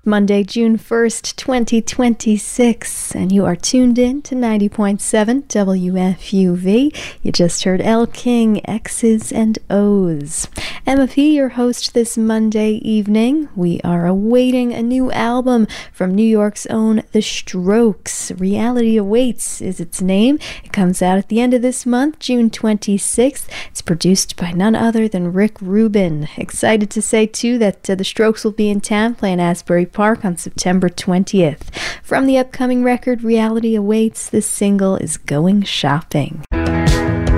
Monday, June 1st, 2026, and you are tuned in to 90.7 WFUV. You just heard Elle King, X's and O's. Emma P., your host this Monday evening. We are awaiting a new album from New York's own The Strokes. Reality Awaits is its name. It comes out at the end of this month, June 26th. It's produced by none other than Rick Rubin. Excited to say, too, that The Strokes will be in town playing Asbury Park on September 20th. From the upcoming record, Reality Awaits, this single is Going Shopping.